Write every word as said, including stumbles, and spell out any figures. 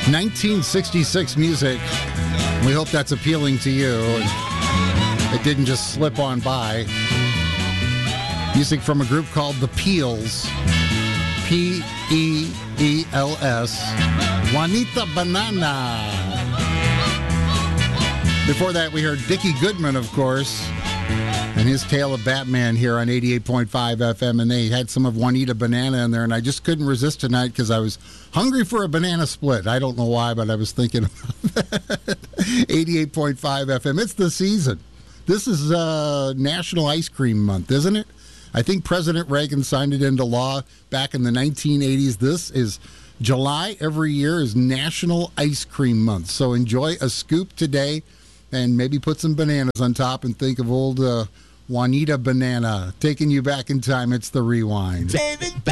nineteen sixty-six music. We hope that's appealing to you. It didn't just slip on by. Music from a group called The Peels. P E E L S. Juanita Banana. Before that, we heard Dickie Goodman, of course, and his Tale of Batman here on eighty-eight point five F M, and they had some of Juanita Banana in there, and I just couldn't resist tonight because I was hungry for a banana split. I don't know why, but I was thinking about that. eighty-eight point five F M. It's the season. This is uh, National Ice Cream Month, isn't it? I think President Reagan signed it into law back in the nineteen eighties. This is July every year is National Ice Cream Month, so enjoy a scoop today. And maybe put some bananas on top and think of old uh, Juanita Banana. Taking you back in time, it's the Rewind. David